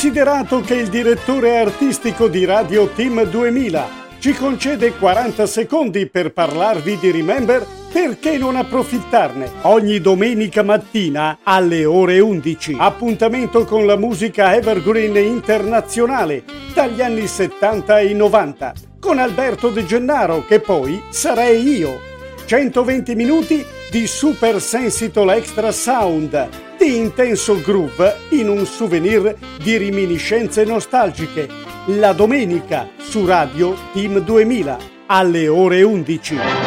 Considerato che il direttore artistico di Radio Team 2000 ci concede 40 secondi per parlarvi di Remember, perché non approfittarne? Ogni domenica mattina alle ore 11. Appuntamento con la musica evergreen internazionale dagli anni 70 e 90 con Alberto De Gennaro, che poi sarei io. 120 minuti di super sensitol extra sound, di intenso groove in un souvenir di reminiscenze nostalgiche. La domenica su Radio Team 2000 alle ore 11.